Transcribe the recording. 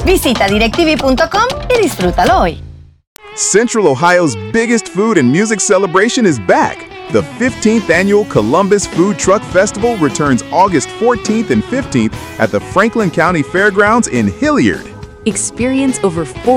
Visita directv.com y disfrútalo hoy. Central Ohio's biggest food and music celebration is back. The 15th annual Columbus Food Truck Festival returns August 14th and 15th at the Franklin County Fairgrounds in Hilliard. Experience over